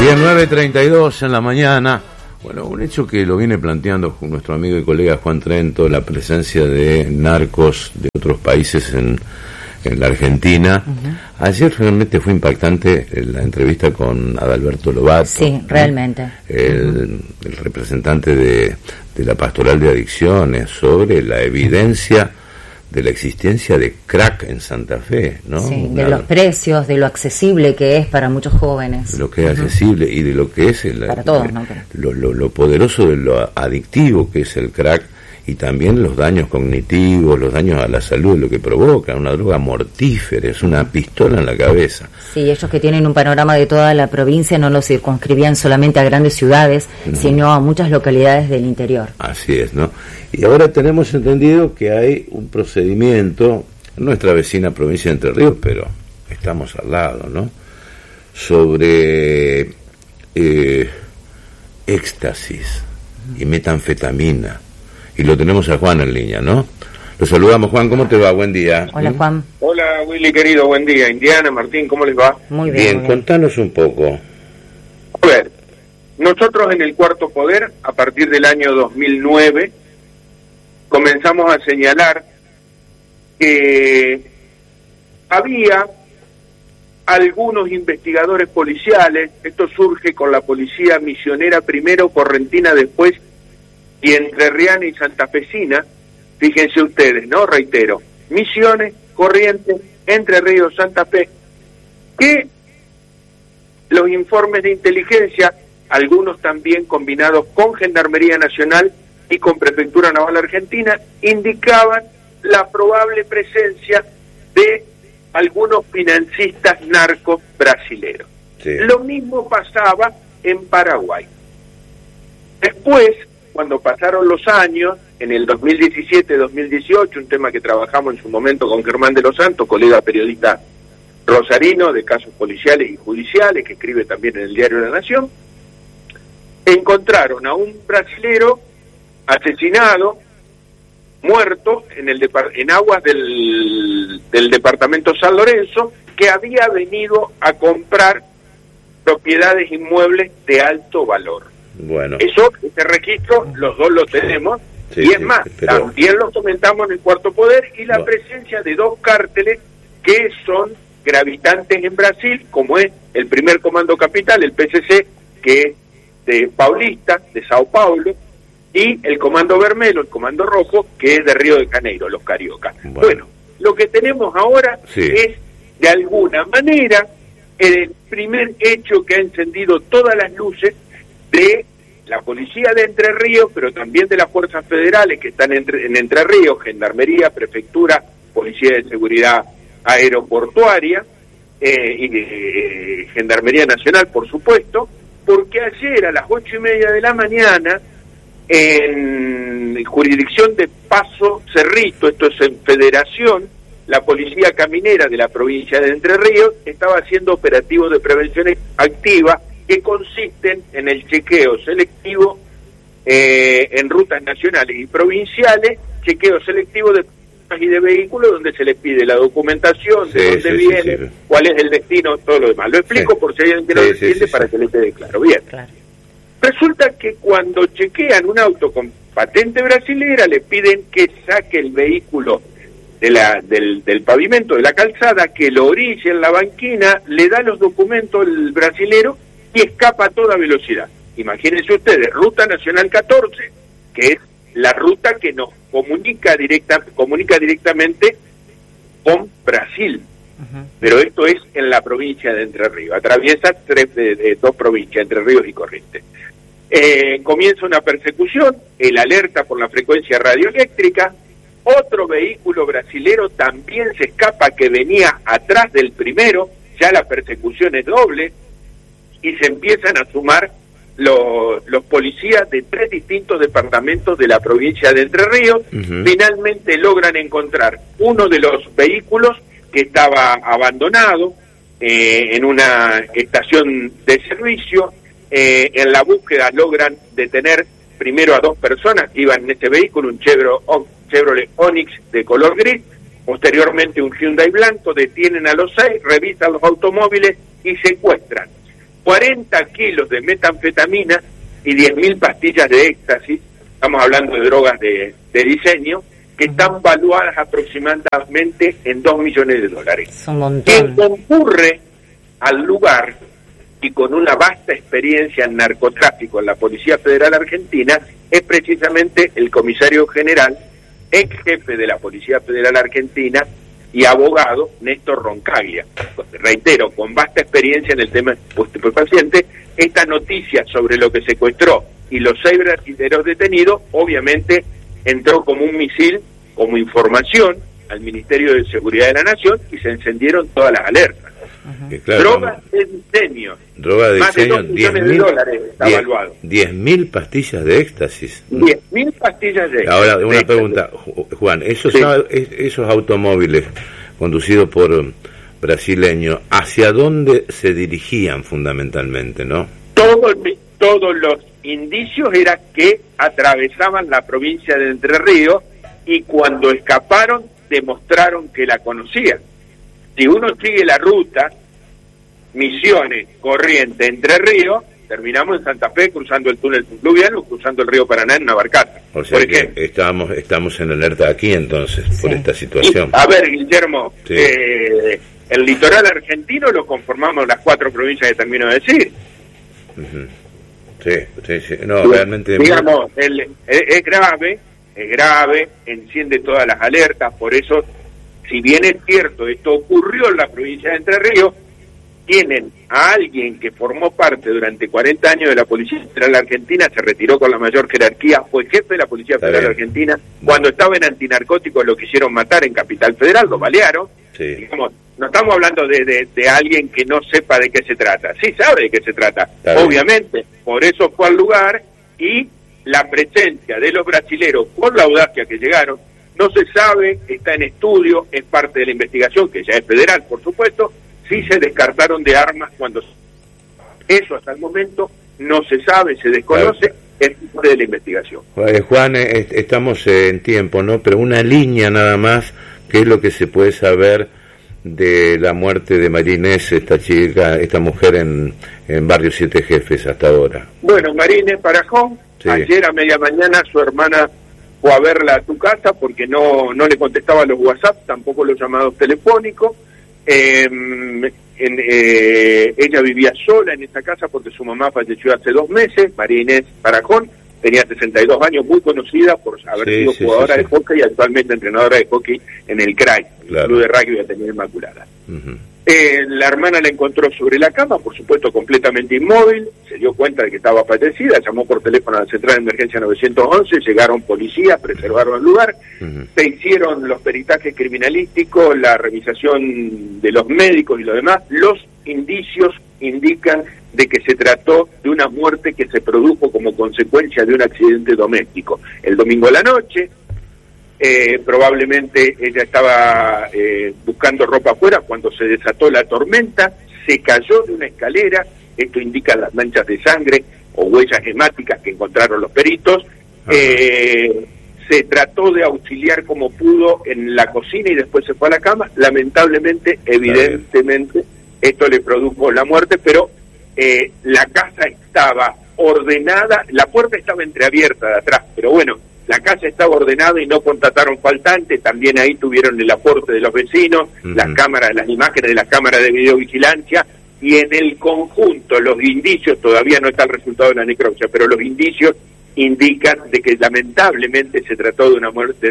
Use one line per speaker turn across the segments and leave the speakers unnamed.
Bien, 9:32 en la mañana. Bueno, un hecho que lo viene planteando nuestro amigo y colega Juan Trento, la presencia de narcos de otros países en la Argentina. Ayer realmente fue impactante la entrevista con Adalberto Lobato.
Sí, realmente.
El representante de la Pastoral de Adicciones, sobre la evidencia de la existencia de crack en Santa Fe, ¿no?
Sí, de los precios, de lo accesible que es para muchos jóvenes.
De lo que es accesible y de lo que es
para todos, ¿no?
lo poderoso de lo adictivo que es el crack, y también los daños cognitivos, los daños a la salud, lo que provoca, una droga mortífera, es una pistola en la cabeza.
Sí, ellos que tienen un panorama de toda la provincia no lo circunscribían solamente a grandes ciudades, sino a muchas localidades del interior.
Así es, ¿no? Y ahora tenemos entendido que hay un procedimiento en nuestra vecina provincia de Entre Ríos, pero estamos al lado, ¿no? Sobre éxtasis y metanfetamina. Y lo tenemos a Juan en línea, ¿no? Lo saludamos, Juan, ¿cómo te va? Buen día.
Hola, Juan.
Hola, Willy, querido, buen día. Indiana, Martín, ¿cómo les va?
Muy bien.
Bien, contanos un poco.
A ver, nosotros en el Cuarto Poder, a partir del año 2009, comenzamos a señalar que había algunos investigadores policiales, esto surge con la policía misionera primero, correntina después, y entrerriana y santafesina, fíjense ustedes, ¿no? Reitero, Misiones, Corrientes, Entre Ríos, Santa Fe, que los informes de inteligencia, algunos también combinados con Gendarmería Nacional y con Prefectura Naval Argentina, indicaban la probable presencia de algunos financistas narcos brasileros. Sí. Lo mismo pasaba en Paraguay. Después, cuando pasaron los años, en el 2017-2018, un tema que trabajamos en su momento con Germán de los Santos, colega periodista rosarino de casos policiales y judiciales, que escribe también en el diario La Nación, encontraron a un brasilero asesinado, muerto, en aguas del departamento San Lorenzo, que había venido a comprar propiedades inmuebles de alto valor.
Bueno.
Ese registro los dos lo tenemos, sí, y es más, pero también lo comentamos en el Cuarto Poder, y la presencia de dos cárteles que son gravitantes en Brasil, como es el primer Comando Capital, el PCC, que es de Paulista, de Sao Paulo, y el Comando Vermelho, el Comando Rojo, que es de Río de Janeiro, los cariocas. Bueno, lo que tenemos ahora es, de alguna manera, el primer hecho que ha encendido todas las luces de la policía de Entre Ríos, pero también de las fuerzas federales que están en Entre Ríos, Gendarmería, Prefectura, Policía de Seguridad Aeroportuaria y Gendarmería Nacional, por supuesto, porque ayer a las 8:30 de la mañana, en jurisdicción de Paso Cerrito, esto es en Federación, la Policía Caminera de la provincia de Entre Ríos estaba haciendo operativos de prevención activa que consisten en el chequeo selectivo en rutas nacionales y provinciales, chequeo selectivo de personas y de vehículos, donde se les pide la documentación, de dónde viene, cuál es el destino, todo lo demás. Lo explico por si hay alguien que no lo entiende, para que les quede claro. Bien. Claro. Resulta que cuando chequean un auto con patente brasilera, le piden que saque el vehículo del pavimento de la calzada, que lo orille en la banquina, le da los documentos el brasilero y escapa a toda velocidad. Imagínense ustedes, Ruta Nacional 14, que es la ruta que nos comunica directamente con Brasil. Pero esto es en la provincia de Entre Ríos, atraviesa dos provincias, Entre Ríos y Corrientes. Comienza una persecución, el alerta por la frecuencia radioeléctrica, otro vehículo brasilero también se escapa, que venía atrás del primero, ya la persecución es doble, y se empiezan a sumar los policías de 3 distintos departamentos de la provincia de Entre Ríos. Finalmente logran encontrar uno de los vehículos que estaba abandonado en una estación de servicio. En la búsqueda logran detener primero a 2 personas que iban en este vehículo, un Chevrolet Onix de color gris, posteriormente un Hyundai blanco. Detienen a los 6, revisan los automóviles y secuestran 40 kilos de metanfetamina y 10.000 pastillas de éxtasis, estamos hablando de drogas de diseño, que están valuadas aproximadamente en $2 millones.
Es un montón.
Quien concurre al lugar y con una vasta experiencia en narcotráfico en la Policía Federal Argentina es precisamente el comisario general, ex jefe de la Policía Federal Argentina y abogado Néstor Roncaglia. Reitero, con vasta experiencia en el tema estupefaciente, esta noticia sobre lo que secuestró y los 6 brasileños detenidos, obviamente entró como un misil, como información al Ministerio de Seguridad de la Nación y se encendieron todas las alertas.
Claro,
drogas de diseño.
Droga de
más
diseño,
de $2 millones está evaluado.
10.000 pastillas de éxtasis.
10.000 pastillas de éxtasis.
Ahora, una pregunta, Juan, esos automóviles conducidos por brasileños, ¿hacia dónde se dirigían fundamentalmente, no?
Todos los indicios eran que atravesaban la provincia de Entre Ríos y cuando escaparon demostraron que la conocían. Si uno sigue la ruta Misiones, Corrientes, Entre Ríos, terminamos en Santa Fe cruzando el túnel fluvial o cruzando el río Paraná en una barcaza.
O sea que estamos en alerta aquí entonces, por esta situación.
A ver, Guillermo, el litoral argentino lo conformamos las 4 provincias que termino de decir.
Sí. No, realmente...
Digamos, es grave, enciende todas las alertas, por eso, si bien es cierto, esto ocurrió en la provincia de Entre Ríos, tienen a alguien que formó parte durante 40 años de la Policía Federal Argentina, se retiró con la mayor jerarquía, fue jefe de la Policía Federal Argentina, cuando estaba en antinarcóticos lo quisieron matar en Capital Federal, lo balearon. Digamos, no estamos hablando de alguien que no sepa de qué se trata, sí sabe de qué se trata, obviamente, por eso fue al lugar, y la presencia de los brasileros, por la audacia que llegaron, no se sabe, está en estudio, es parte de la investigación, que ya es federal, por supuesto. Sí se descartaron de armas cuando... Eso hasta el momento no se sabe, se desconoce, es parte de la investigación.
Juan, estamos en tiempo, ¿no? Pero una línea nada más, ¿qué es lo que se puede saber de la muerte de María Inés, esta chica, esta mujer en Barrio Siete Jefes hasta ahora?
Bueno, María Inés Parajón, ayer a media mañana su hermana fue a verla a tu casa porque no le contestaba los WhatsApp, tampoco los llamados telefónicos. Ella vivía sola en esa casa porque su mamá falleció hace 2 meses. María Inés Parajón tenía 62 años, muy conocida por haber sido jugadora de hockey y actualmente entrenadora de hockey en el CRAI, el Club de Rugby de Ateneo Inmaculada. La hermana la encontró sobre la cama, por supuesto completamente inmóvil, se dio cuenta de que estaba fallecida, llamó por teléfono a la central de emergencia 911, llegaron policías, preservaron el lugar, se hicieron los peritajes criminalísticos, la revisación de los médicos y lo demás. Los indicios indican de que se trató de una muerte que se produjo como consecuencia de un accidente doméstico. El domingo a la noche, probablemente ella estaba buscando ropa afuera cuando se desató la tormenta, se cayó de una escalera, esto indica las manchas de sangre o huellas hemáticas que encontraron los peritos. Se trató de auxiliar como pudo en la cocina y después se fue a la cama. Lamentablemente, evidentemente, esto le produjo la muerte, pero la casa estaba ordenada, la puerta estaba entreabierta de atrás, pero bueno, la casa estaba ordenada y no contrataron faltantes. También ahí tuvieron el aporte de los vecinos, las cámaras, las imágenes de las cámaras de videovigilancia, y en el conjunto los indicios, todavía no está el resultado de la necropsia, pero los indicios indican de que lamentablemente se trató de una muerte,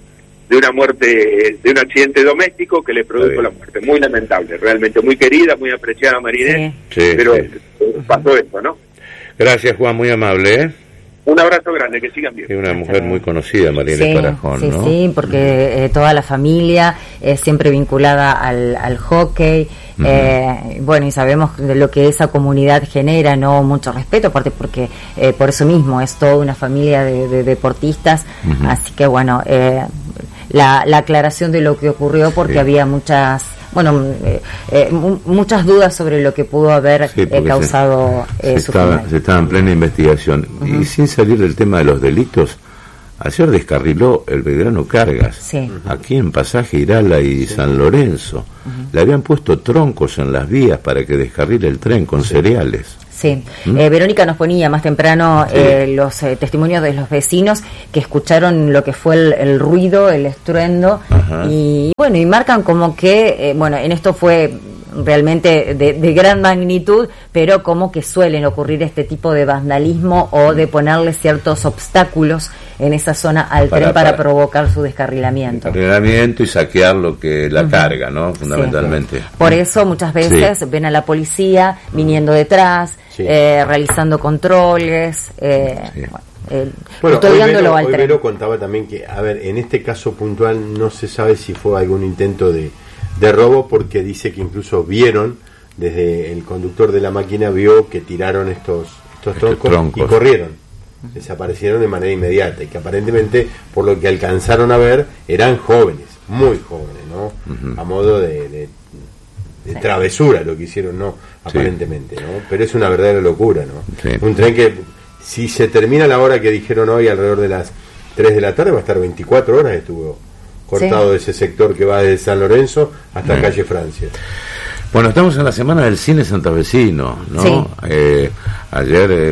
de un accidente doméstico que le produjo la muerte. Muy lamentable, realmente muy querida, muy apreciada María Inés, pero pasó esto, ¿no?
Gracias, Juan, muy amable,
Un abrazo grande, que sigan bien.
Es una mujer muy conocida, María Inés Parajón, ¿no?
Sí, porque toda la familia es siempre vinculada al hockey. Bueno, y sabemos de lo que esa comunidad genera, no mucho respeto, aparte porque por eso mismo es toda una familia de deportistas, así que bueno, la aclaración de lo que ocurrió, porque había muchas muchas dudas sobre lo que pudo haber causado su final.
Se estaba en plena investigación. Y sin salir del tema de los delitos, ayer descarriló el Belgrano Cargas,
sí,
aquí en Pasaje Irala y San Lorenzo. Le habían puesto troncos en las vías para que descarrile el tren con cereales.
Sí, Verónica nos ponía más temprano los testimonios de los vecinos que escucharon lo que fue el ruido, el estruendo, y bueno, y marcan como que, bueno, en esto fue realmente de gran magnitud, pero como que suelen ocurrir este tipo de vandalismo o de ponerle ciertos obstáculos en esa zona al tren para provocar su descarrilamiento.
Descarrilamiento y saquear lo que la carga, ¿no? Fundamentalmente.
Sí. Por eso muchas veces ven a la policía viniendo detrás, realizando controles,
custodiándolo al tren. Vero contaba también que, a ver, en este caso puntual no se sabe si fue algún intento de robo, porque dice que incluso vieron, desde el conductor de la máquina vio que tiraron estos troncos y corrieron, desaparecieron de manera inmediata, y que aparentemente, por lo que alcanzaron a ver, eran jóvenes, muy jóvenes, ¿no? A modo de travesura lo que hicieron, ¿no? Aparentemente, ¿no? Pero es una verdadera locura, ¿no? Sí. Un tren que, si se termina la hora que dijeron hoy, alrededor de las 3 de la tarde, va a estar 24 horas, estuvo cortado ese sector que va desde San Lorenzo hasta calle Francia.
Bueno, estamos en la semana del cine santafesino, ¿no? Sí. Ayer,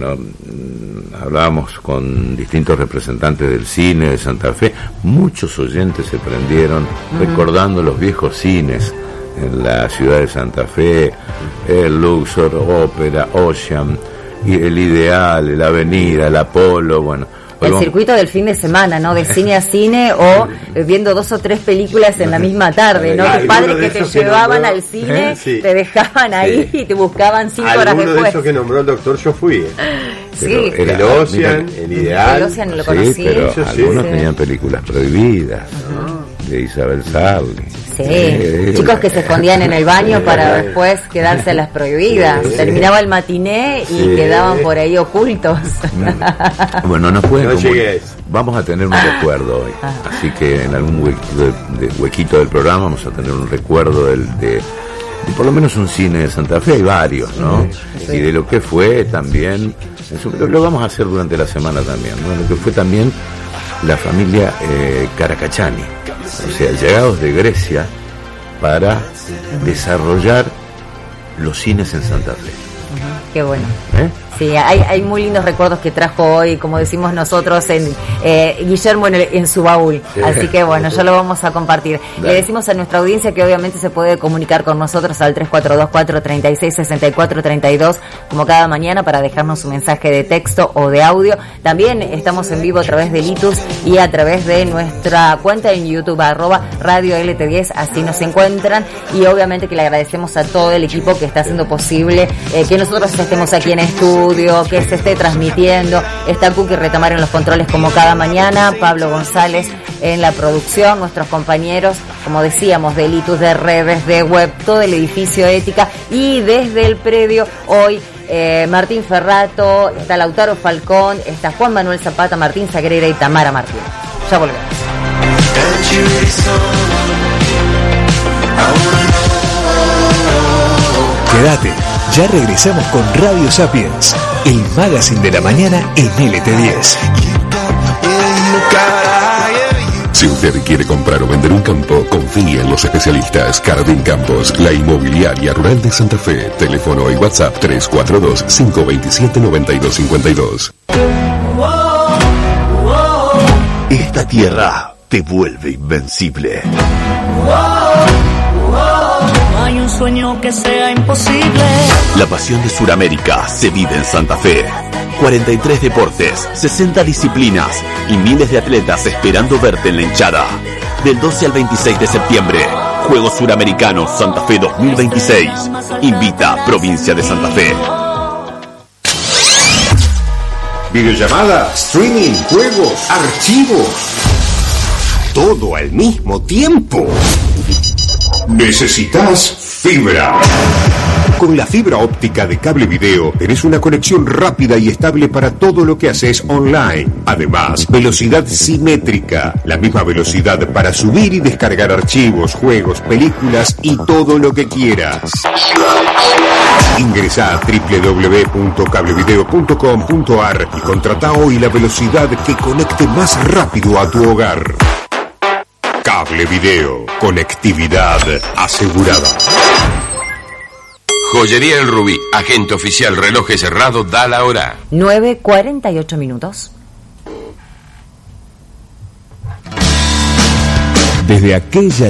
hablábamos con distintos representantes del cine de Santa Fe. Muchos oyentes se prendieron recordando los viejos cines en la ciudad de Santa Fe, el Luxor, Ópera, Ocean, y el Ideal, la Avenida, el Apolo, bueno.
El circuito del fin de semana, ¿no? De cine a cine, o viendo 2 o 3 películas en la misma tarde, ¿no? Tus padres que te llevaban al cine, te dejaban ahí y te buscaban 5 horas después.
Alguno de esos que nombró el doctor, yo fui.
Sí.
El Ocean, el Ideal.
El Ocean lo conocí.
Sí, pero algunos tenían películas prohibidas, ¿no? De Isabel Sarli.
Sí, chicos que se escondían en el baño para después quedarse a las prohibidas. Terminaba el matiné y quedaban por ahí ocultos.
Bueno, no pueden. Vamos a tener un recuerdo hoy, así que en algún huequito del programa vamos a tener un recuerdo de por lo menos un cine de Santa Fe. Hay varios, ¿no? Sí. Y de lo que fue también, lo vamos a hacer durante la semana también, ¿no? Lo que fue también la familia Caracachani, o sea, llegados de Grecia para desarrollar los cines en Santa Fe.
Qué bueno. Sí, hay muy lindos recuerdos que trajo hoy, como decimos nosotros, Guillermo en su baúl. Así que bueno, ya lo vamos a compartir. Le decimos a nuestra audiencia que obviamente se puede comunicar con nosotros al 3424-366432, como cada mañana, para dejarnos un mensaje de texto o de audio. También estamos en vivo a través de Litus y a través de nuestra cuenta en YouTube, @Radio LT10, así nos encuentran. Y obviamente que le agradecemos a todo el equipo que está haciendo posible que nosotros estemos aquí en estudio, que se esté transmitiendo. Está Cookie Retamar en los controles como cada mañana, Pablo González en la producción, nuestros compañeros, como decíamos, de Litus, de redes, de web, todo el edificio Ética, y desde el predio hoy Martín Ferrato, está Lautaro Falcón, está Juan Manuel Zapata, Martín Sagrera y Tamara Martín. Ya volvemos.
Quédate, ya regresamos con Radio Sapiens, el magazine de la mañana en LT10.
Si usted quiere comprar o vender un campo, confíe en los especialistas. Jardín Campos, la inmobiliaria rural de Santa Fe. Teléfono y WhatsApp 342-527-9252.
Esta tierra te vuelve invencible.
No hay un sueño que sea imposible.
La pasión de Sudamérica se vive en Santa Fe. 43 deportes, 60 disciplinas y miles de atletas esperando verte en la hinchada. Del 12 al 26 de septiembre, Juegos Suramericanos Santa Fe 2026. Invita Provincia de Santa Fe.
Videollamada, streaming, juegos, archivos. Todo al mismo tiempo. Necesitas fibra. Con la fibra óptica de Cable Video tenés una conexión rápida y estable para todo lo que haces online. Además, velocidad simétrica, la misma velocidad para subir y descargar archivos, juegos, películas y todo lo que quieras. Ingresa a www.cablevideo.com.ar y contrata hoy la velocidad que conecte más rápido a tu hogar. Cable Video, conectividad asegurada.
Joyería El Rubí, agente oficial Relojes Cerrado, da la hora.
9:48.
Desde aquella